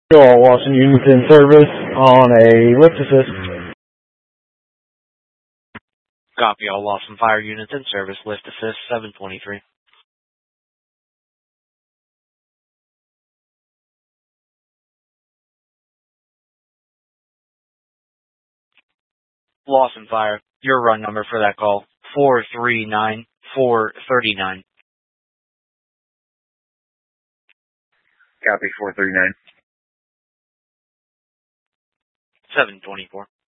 All Lawson units in service on a lift assist. Copy, all Lawson Fire units in service, lift assist 723. Lawson Fire, your run number for that call, 439439. Copy, 439. 724.